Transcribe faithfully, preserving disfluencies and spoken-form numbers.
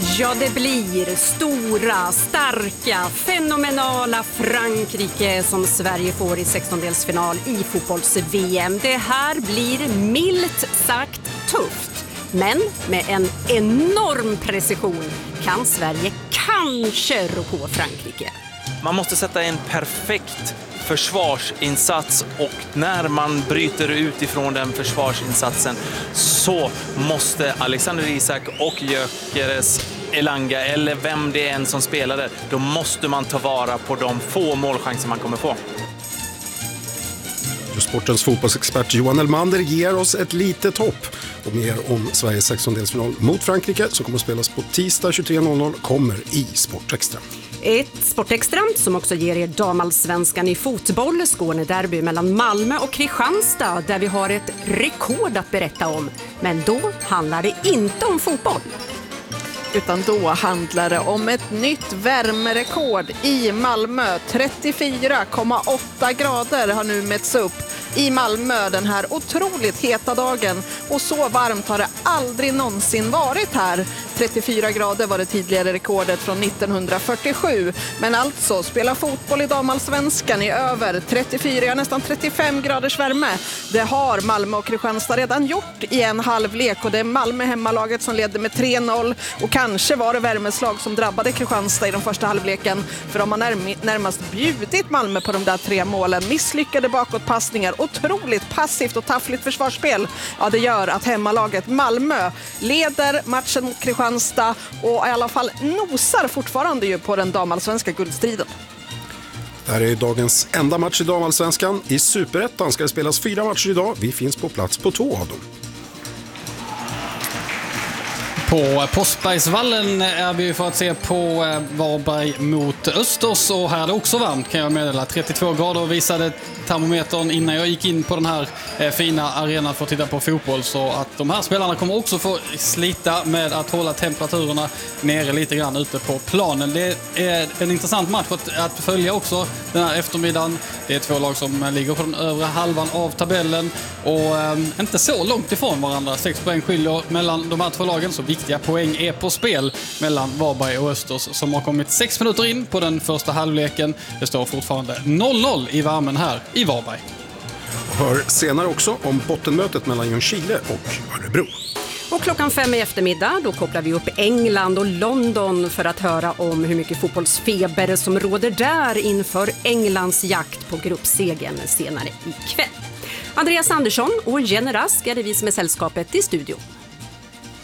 Ja, det blir stora, starka, fenomenala Frankrike som Sverige får i sextondelsfinal i fotbolls-V M. Det här blir milt sagt tufft, men med en enorm precision kan Sverige kanske rå på Frankrike. Man måste sätta en perfekt försvarsinsats, och när man bryter ut ifrån den försvarsinsatsen så måste Alexander Isak och Gyökeres Elanga, eller vem det är än som spelar där, då måste man ta vara på de få målchanser man kommer få. Sportens fotbollsexpert Johan Elmander ger oss ett litet hopp, och mer om Sveriges sextondelsfinal mot Frankrike som kommer att spelas på tisdag tjugotre noll noll kommer i Sportextra. Ett Sportextra som också ger er damallsvenskan i fotboll, Skånederby mellan Malmö och Kristianstad, där vi har ett rekord att berätta om. Men då handlar det inte om fotboll. Utan då handlar det om ett nytt värmerekord i Malmö. trettiofyra komma åtta grader har nu mätts upp i Malmö den här otroligt heta dagen. Och så varmt har det aldrig någonsin varit här. trettiofyra grader var det tidigare rekordet från nittonhundrafyrtiosju. Men alltså, spela fotboll i damallsvenskan i över trettiofyra, nästan trettiofem graders värme. Det har Malmö och Kristianstad redan gjort i en halvlek. Och det är Malmö hemmalaget som ledde med tre noll. Och kanske var det värmeslag som drabbade Kristianstad i den första halvleken. För de har närm- närmast bjudit Malmö på de där tre målen. Misslyckade bakåtpassningar, otroligt passivt och taffligt försvarsspel. Ja, det gör att hemmalaget Malmö leder matchen mot Kristianstad och i alla fall nosar fortfarande ju på den damallsvenska guldstriden. Det här är dagens enda match i damallsvenskan. I Superettan ska det spelas fyra matcher idag. Vi finns på plats på två av dem. På Påskbergsvallen är vi för att se på Varberg mot Östers, och här är det också varmt, kan jag meddela. trettiotvå grader visade termometern innan jag gick in på den här fina arenan för att titta på fotboll, så att de här spelarna kommer också få slita med att hålla temperaturerna nere lite grann ute på planen. Det är en intressant match att, att följa också den här eftermiddagen. Det är två lag som ligger på den övre halvan av tabellen och eh, inte så långt ifrån varandra. Sex poäng skiljer mellan de här två lagen, så viktiga poäng är på spel mellan Varberg och Östers, som har kommit sex minuter in på den första halvleken. Det står fortfarande noll noll i värmen här i Varberg. Hör senare också om bottenmötet mellan Ljungskile och Örebro. Och klockan fem i eftermiddag då kopplar vi upp England och London för att höra om hur mycket fotbollsfeber som råder där inför Englands jakt på gruppsegern senare ikväll. Andreas Andersson och Jenny Rask är det vi som är sällskapet i studio.